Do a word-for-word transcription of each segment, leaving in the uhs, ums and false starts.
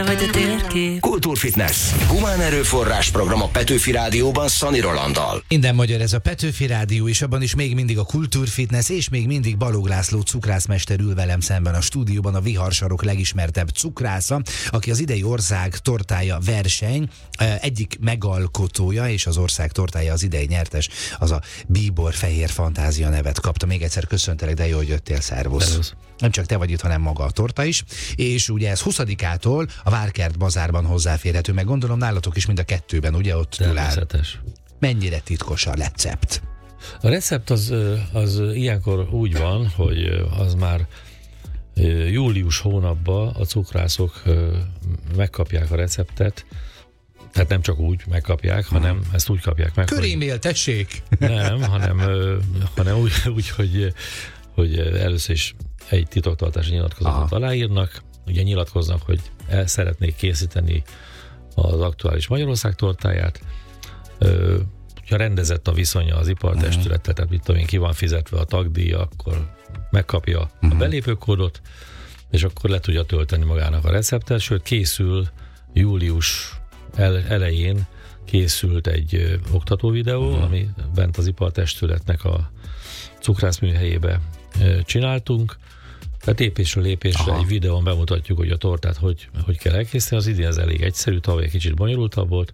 vagy a térkép. Kultúrfitness. Humán erőforrás program a Petőfi Rádióban Szani Rolanddal. Minden magyar ez a Petőfi Rádió, és abban is még mindig a Kultúrfitness, és még mindig Balogh László cukrászmester ül velem szemben a stúdióban, a Viharsarok legismertebb cukrásza, aki az idei ország tortája verseny egyik megalkotója, és az ország tortája az idei nyertes, az a Bíbor Fehér Fantázia nevet kapta. Még egyszer köszöntelek, de jó, hogy jöttél, szervusz. Nem csak te vagy itt, hanem maga a torta is, és ugye ez huszadikától a Várkert bazárban hozzáférhető, meg gondolom nálatok is mind a kettőben, ugye ott természetes. Mennyire titkos a recept? A recept az, az ilyenkor úgy van, hogy az már július hónapban a cukrászok megkapják a receptet, tehát nem csak úgy megkapják, hanem hmm. ezt úgy kapják meg, Körémél, tessék! Nem, hanem, hanem úgy, úgy hogy, hogy először is egy titoktartási nyilatkozatot aláírnak, ugye nyilatkoznak, hogy el szeretnék készíteni az aktuális Magyarország tortáját. Ö, ha rendezett a viszonya az ipartestülettel, tehát mit tudom én, ki van fizetve a tagdíja, akkor megkapja uh-huh. a belépőkódot, és akkor le tudja tölteni magának a receptet, sőt készül július el, elején készült egy ö, oktató videó, uh-huh. ami bent az ipartestületnek a cukrászműhelyébe ö, csináltunk. Tehát lépésről lépésre Aha. egy videón bemutatjuk, hogy a tortát hogy, hogy kell elkészíteni. Az idén ez elég egyszerű, tavaly egy kicsit bonyolultabb volt,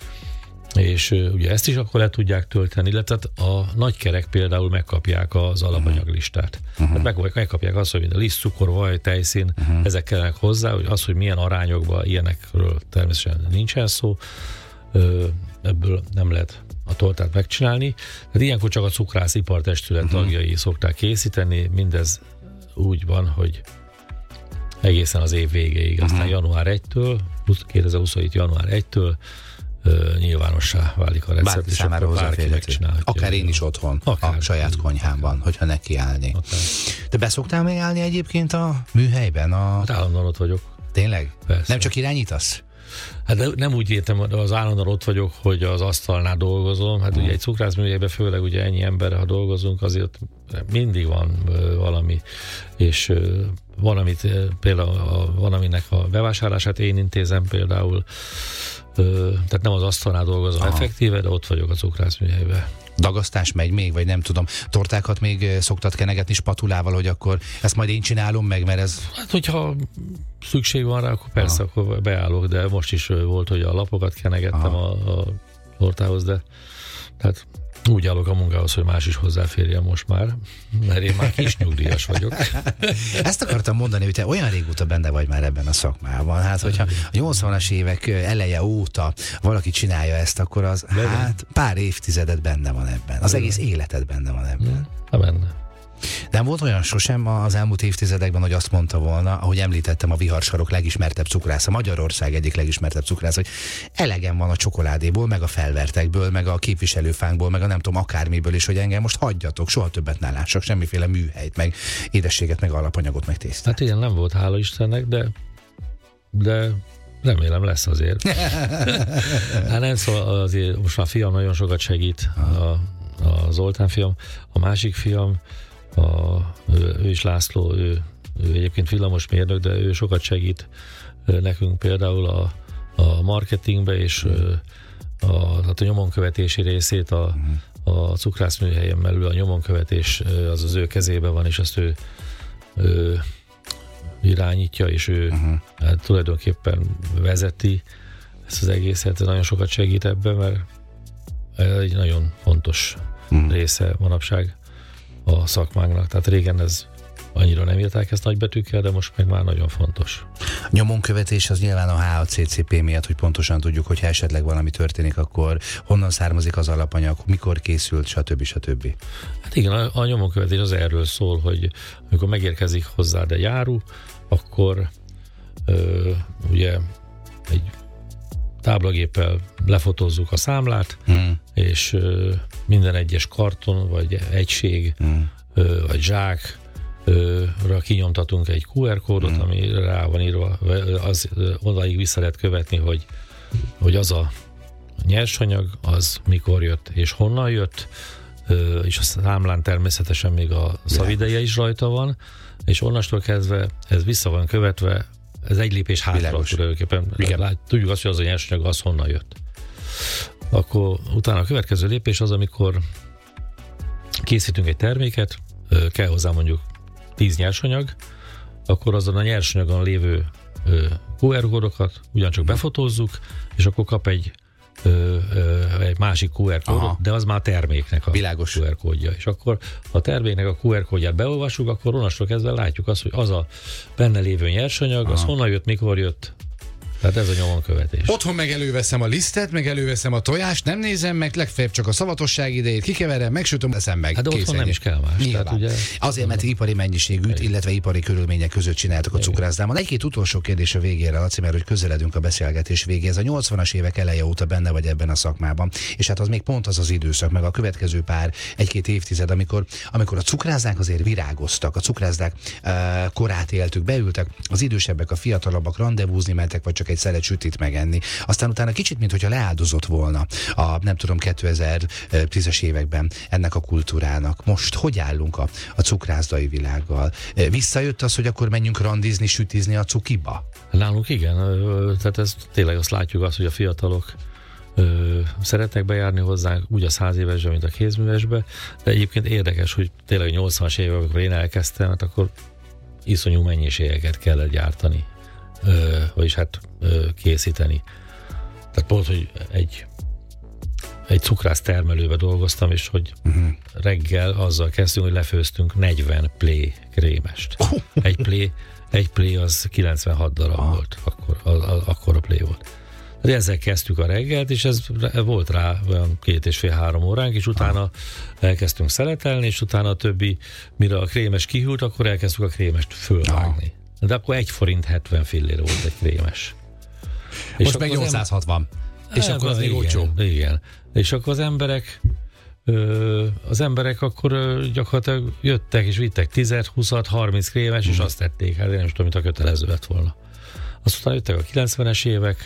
és uh, ugye ezt is akkor le tudják tölteni, illetve a nagykerek például megkapják az alapanyaglistát. Uh-huh. Hát meg, megkapják azt, hogy mind a liszt, cukor, vaj, tejszín, uh-huh. ezek kellenek hozzá, hogy az, hogy milyen arányokban, ilyenekről természetesen nincsen szó, uh, ebből nem lehet a tortát megcsinálni. Hát ilyenkor csak a cukrász ipartestület uh-huh. tagjai szokták készíteni, mindez úgy van, hogy egészen az év végéig, aztán uh-huh. január elsejétől, kétezer-huszonhét január elsejétől uh, nyilvánossá válik a recept, és számára hozzáférhető. Akár én is otthon, Akár. a saját konyhámban, hogyha nekiállni. Te beszoktál még állni egyébként a műhelyben? A... Hát állandóan ott vagyok. Tényleg? Persze. Nem csak irányítasz? Hát nem úgy értem, az állandóan ott vagyok, hogy az asztalnál dolgozom. Hát uh-huh. ugye egy cukrászműhelyben főleg ugye ennyi ember, ha dolgozunk, azért mindig van uh, valami, és uh, van, amit, uh, például a, van, aminek a bevásárlását én intézem például, uh, tehát nem az asztalnál dolgozom Aha. effektíve, de ott vagyok a cukrászműhelyben. Dagasztás megy még, vagy nem tudom, tortákat még szoktad kenegetni spatulával, hogy akkor ezt majd én csinálom meg, mert ez... Hát, hogyha szükség van rá, akkor persze, Aha. akkor beállok, de most is volt, hogy a lapokat kenegettem a, a tortához, de tehát úgy állok a munkához, hogy más is hozzáférjen most már, mert én már kis nyugdíjas vagyok. Ezt akartam mondani, hogy te olyan régóta benne vagy már ebben a szakmában. Hát, hogyha a nyolcvanas évek eleje óta valaki csinálja ezt, akkor az benne. hát pár évtizedet benne van ebben. Az egész életed benne van ebben. Ha benne. Nem volt olyan sosem az elmúlt évtizedekben, hogy azt mondta volna, ahogy említettem, a Viharsarok legismertebb cukrásza, Magyarország egyik legismertebb cukrász, hogy elegem van a csokoládéból, meg a felvertekből, meg a képviselőfánkból, meg a nem tudom, akármiből is, hogy engem most hagyjatok, soha többet ne lássak, semmiféle műhelyt, meg édességet, meg alapanyagot, meg tésztát. Hát igen, nem volt, hála Istennek, de, de remélem lesz azért. Hát nem, szóval azért most már fiam nagyon sokat segít, a, a Zoltán fiam, a másik fiam, A, ő, ő is László, ő, ő egyébként villamosmérnök, de ő sokat segít nekünk például a, a marketingbe, és a, a, a nyomonkövetési részét a, a cukrászműhelyen belül a nyomonkövetés az az ő kezében van, és azt ő, ő irányítja, és ő uh-huh. hát tulajdonképpen vezeti ezt az egészet, nagyon sokat segít ebben, mert ez egy nagyon fontos uh-huh. része manapság a szakmánknak. Tehát régen ez annyira nem írták ezt nagybetűkkel, de most meg már nagyon fontos. Nyomonkövetés az nyilván a há á cé cé pé miatt, hogy pontosan tudjuk, hogy ha esetleg valami történik, akkor honnan származik az alapanyag, mikor készült, stb. stb. Hát igen, a, a nyomonkövetés az erről szól, hogy amikor megérkezik hozzád egy áru, akkor ö, ugye egy táblagéppel lefotózzuk a számlát, hmm. és ö, minden egyes karton, vagy egység, hmm. ö, vagy zsákra kinyomtatunk egy kú er kódot, hmm. ami rá van írva, az odaig vissza lehet követni, hogy, hogy az a nyersanyag, az mikor jött és honnan jött, ö, és a számlán természetesen még a szavideje is rajta van, és onnastól kezdve ez vissza van követve ez egy lépés hátra tulajdonképpen. Lát, tudjuk azt, hogy az a nyersanyag az honnan jött. Akkor utána a következő lépés az, amikor készítünk egy terméket, kell hozzá mondjuk tíz nyersanyag, akkor azon a nyersanyagon lévő kú er kódokat ugyancsak befotózzuk, és akkor kap egy, ö, ö, egy másik kú er kódot, aha, de az már a terméknek a világos kú er kódja. És akkor ha a terméknek a kú er kódját beolvassuk, akkor onnastól kezdve látjuk azt, hogy az a benne lévő nyersanyag, aha, az honnan jött, mikor jött. Tehát ez a nyomonkövetés. Otthon meg előveszem a lisztet, meg előveszem a tojást, nem nézem meg, legfeljebb csak a szavatosság idejét kikeverem, megsütöm, eszem meg. Hát de otthon nem is kell más. Tehát ugye... Azért, mert ipari mennyiségűt, illetve ipari körülmények között csináltak a cukrászdámon. Egy-két utolsó kérdés a végére, Laci, mert hogy közeledünk a beszélgetés végéhez. A nyolcvanas évek eleje óta benne vagy ebben a szakmában, és hát az még pont az az időszak, meg a következő pár, egy-két évtized, amikor, amikor a cukrászdák azért virágoztak, a cukrászdák uh, korát éltük, beültek, az idősebbek, a fiatalabbak randevúzni mentek, vagy csak egy szeret sütit megenni. Aztán utána kicsit, mintha leáldozott volna a, nem tudom, kétezer-tízes években ennek a kultúrának. Most hogy állunk a, a cukrászdai világgal? Visszajött az, hogy akkor menjünk randizni, sütizni a cukiba? Nálunk igen. Tehát ez, tényleg azt látjuk azt, hogy a fiatalok ö, szeretnek bejárni hozzánk, úgy a száz évesbe, mint a kézművesbe, de egyébként érdekes, hogy tényleg nyolcvanas évek, amikor én elkezdtem, hát akkor iszonyú mennyiségeket kellett gyártani. Ö, vagyis hát ö, készíteni. Tehát pont, hogy egy egy cukrász termelőbe dolgoztam, és hogy uh-huh. reggel azzal kezdtünk, hogy lefőztünk negyven plé krémest. Egy plé, egy plé az kilencvenhat darab ah. volt, akkor, a, a, akkor a plé volt. De ezzel kezdtük a reggelt, és ez volt rá olyan két és fél-három óránk, és utána ah. elkezdtünk szeletelni, és utána a többi, mire a krémes kihűlt, akkor elkezdtük a krémest fölvágni. Ah. De akkor egy forint hetven fillér volt egy krémes. És most meg nyolcszázhatvan. Em... És akkor az még olcsó. Igen. És akkor az emberek ö, az emberek akkor ö, gyakorlatilag jöttek és vittek tíz, húsz, harminc krémes, mm. és azt tették. Hát én nem tudom, mint a kötelező lett volna. Aztán jöttek a kilencvenes évek,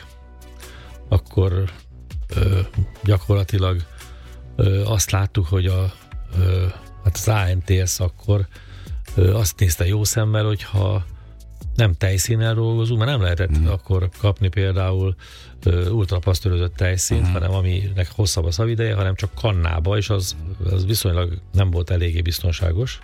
akkor ö, gyakorlatilag ö, azt láttuk, hogy a, ö, hát az á en té es akkor ö, azt nézte jó szemmel, hogyha nem tejszínnel dolgozunk, mert nem lehetett mm. akkor kapni például uh, ultrapasztőrözött tejszínt, mm. hanem aminek hosszabb a szavideje, hanem csak kannába, és az, az viszonylag nem volt eléggé biztonságos.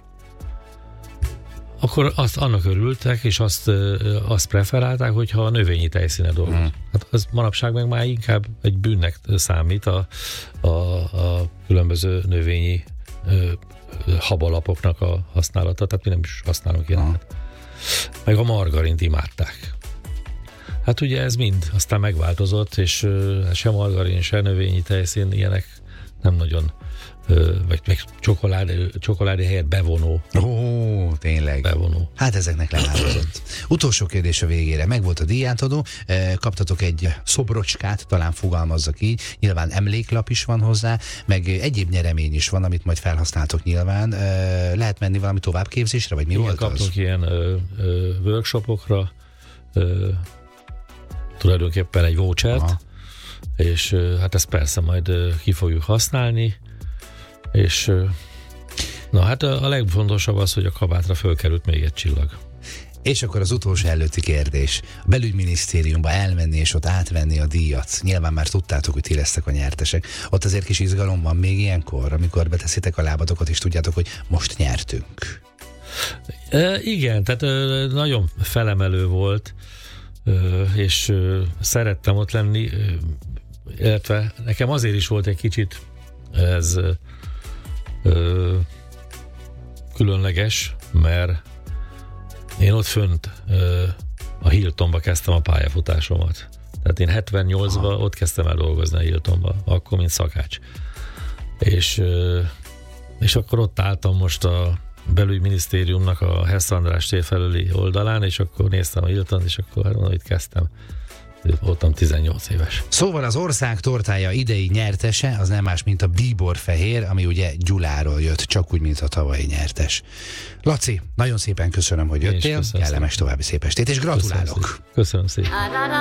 Akkor azt, annak örültek, és azt, uh, azt preferálták, hogyha a növényi tejszínnel dolgozik. Mm. Hát az manapság meg már inkább egy bűnnek számít a, a, a különböző növényi uh, habalapoknak a használata, tehát mi nem is használunk ilyeneket. Mm. Meg a margarint imádták. Hát ugye ez mind aztán megváltozott, és uh, se margarin, se növényi tejszín, ilyenek nem nagyon, uh, vagy meg csokoládé, csokoládé helyett bevonó. Ó, tényleg. Bevonó. Hát ezeknek leváltozott. Utolsó kérdés a végére. Megvolt a díjátadó, kaptatok egy szobrocskát, talán fogalmazzak így, nyilván emléklap is van hozzá, meg egyéb nyeremény is van, amit majd felhasználtok nyilván. Lehet menni valami továbbképzésre, vagy mi igen, volt az? Kaptunk ilyen ö, ö, workshopokra, ö, tulajdonképpen egy vouchert, aha. és ö, hát ezt persze majd ö, ki fogjuk használni, és ö, na hát a, a legfontosabb az, hogy a kabátra fölkerült még egy csillag. És akkor az utolsó előtti kérdés. A belügyminisztériumba elmenni és ott átvenni a díjat. Nyilván már tudtátok, hogy ti lesztek a nyertesek. Ott azért kis izgalom van még ilyenkor, amikor beteszitek a lábatokat, és tudjátok, hogy most nyertünk. E, igen, tehát e, nagyon felemelő volt, e, és e, szerettem ott lenni, e, illetve nekem azért is volt egy kicsit ez e, különleges, mert én ott fönt a Hiltonba kezdtem a pályafutásomat. Tehát én hetvennyolcban ott kezdtem el dolgozni a Hiltonba, akkor mint szakács. És, és akkor ott álltam most a belügyminisztériumnak a Hess András tér felüli oldalán, és akkor néztem a Hiltont, és akkor mondom, itt kezdtem. Voltam tizennyolc éves. Szóval az ország tortája idei nyertese az nem más, mint a bíborfehér, ami ugye Gyuláról jött, csak úgy, mint a tavalyi nyertes. Laci, nagyon szépen köszönöm, hogy jöttél, kellemes további szép estét, és gratulálok! Köszönöm szépen! Köszönöm szépen.